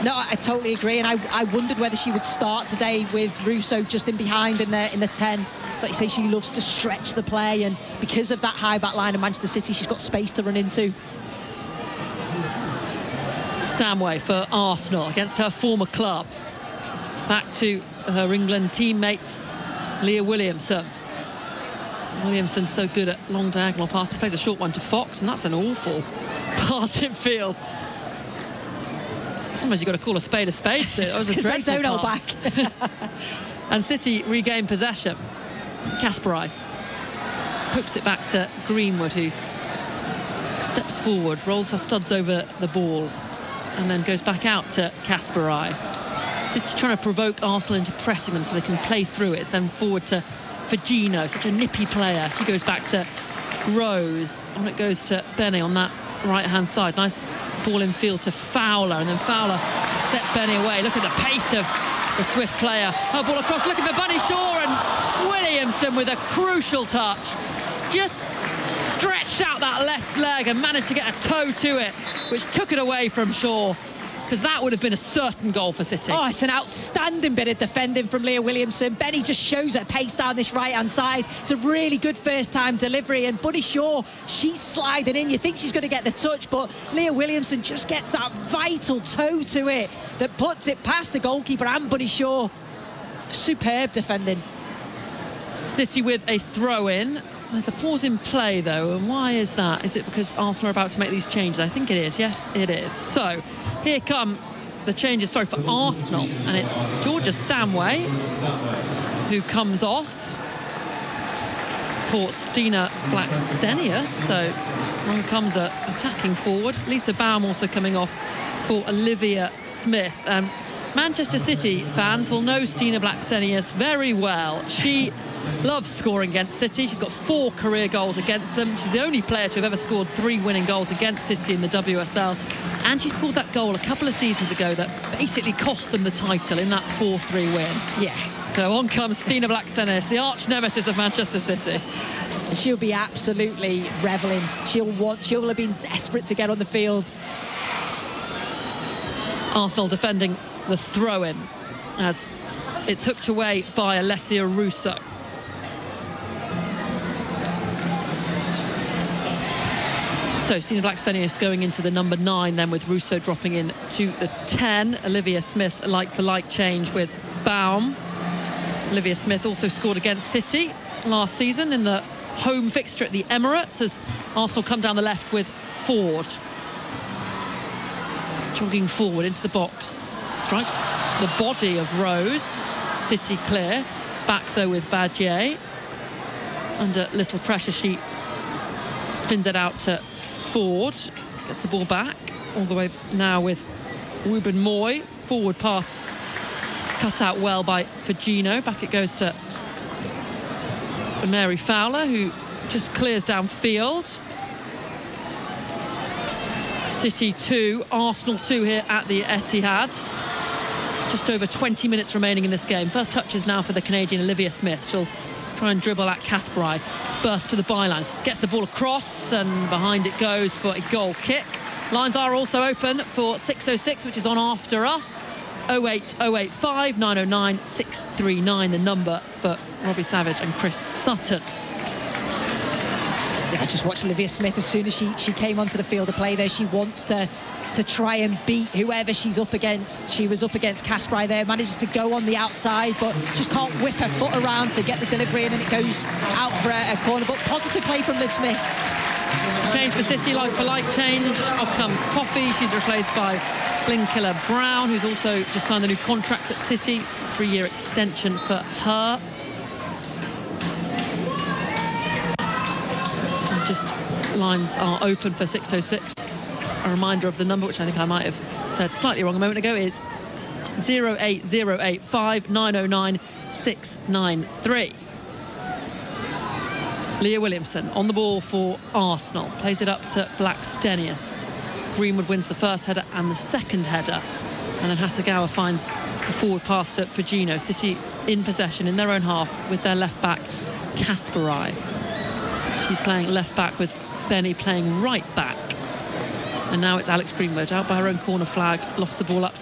No, I totally agree, and I wondered whether she would start today with Russo just in behind in the 10. It's like you say, she loves to stretch the play, and because of that high back line of Manchester City, she's got space to run into. Stanway for Arsenal against her former club. Back to her England teammate, Leah Williamson. Williamson so good at long diagonal passes, plays a short one to Fox, and that's an awful pass in field. Sometimes you've got to call a spade, so it was a dreadful pass. Back. And City regain possession. Kasparai pokes it back to Greenwood, who steps forward, rolls her studs over the ball, and then goes back out to Kasparai. City trying to provoke Arsenal into pressing them so they can play through it. It's then forward to Fagino, such a nippy player. She goes back to Rose, and it goes to Benny on that right-hand side. Nice ball in field to Fowler, and then Fowler sets Benny away. Look at the pace of the Swiss player. Her ball across, looking for Bunny Shaw, and Williamson with a crucial touch. Just stretched out that left leg and managed to get a toe to it, which took it away from Shaw, because that would have been a certain goal for City. Oh, it's an outstanding bit of defending from Leah Williamson. Benny just shows her pace down this right-hand side. It's a really good first-time delivery, and Bunny Shaw, she's sliding in. You think she's going to get the touch, but Leah Williamson just gets that vital toe to it that puts it past the goalkeeper and Bunny Shaw. Superb defending. City with a throw-in. There's a pause in play, though, and why is that? Is it because Arsenal are about to make these changes? I think it is. Yes, it is. So here come the changes, for Arsenal, and it's Georgia Stanway who comes off for Stina Blackstenius. So on comes a attacking forward. Lisa Baum also coming off for Olivia Smith. Manchester City fans will know Stina Blackstenius very well. She loves scoring against City. She's got 4 career goals against them. She's the only player to have ever scored 3 winning goals against City in the WSL. And she scored that goal a couple of seasons ago that basically cost them the title in that 4-3 win. Yes. So on comes Stina Blackstenius, the arch nemesis of Manchester City. And she'll be absolutely revelling. She'll have been desperate to get on the field. Arsenal defending the throw-in as it's hooked away by Alessia Russo. So Stina Blackstenius going into the number 9 then, with Russo dropping in to the 10. Olivia Smith, a like-for-like change with Baum. Olivia Smith also scored against City last season in the home fixture at the Emirates, as Arsenal come down the left with Ford. Jogging forward into the box. Strikes the body of Rose. City clear. Back though with Badger. Under little pressure, she spins it out to Ford. Gets the ball back. All the way now with Ruben Moy. Forward pass cut out well by Fagino. Back it goes to Mary Fowler, who just clears downfield. City 2, Arsenal 2 here at the Etihad. Just over 20 minutes remaining in this game. First touches now for the Canadian Olivia Smith. She'll try and dribble at Kasparai. Burst to the byline. Gets the ball across, and behind it goes for a goal kick. Lines are also open for 606, which is on after us. 08085 909 639, the number for Robbie Savage and Chris Sutton. I just watched Olivia Smith as soon as she came onto the field of play there. She wants to try and beat whoever she's up against. She was up against Kasparai there, manages to go on the outside, but just can't whip her foot around to get the delivery in, and it goes out for a corner. But positive play from Liv Smith. Change for City, like-for-like change. Off comes Coffey. She's replaced by Lynn Killer-Brown, who's also just signed a new contract at City. 3-year extension for her. Just lines are open for 606. A reminder of the number, which I think I might have said slightly wrong a moment ago, is 08085 909 693. Leah Williamson on the ball for Arsenal. Plays it up to Blackstenius. Greenwood wins the first header and the second header. And then Hasegawa finds the forward pass to Fagino. City in possession in their own half with their left back, Kasparai. She's playing left back with Benny playing right back. And now it's Alex Greenwood out by her own corner flag, lofts the ball up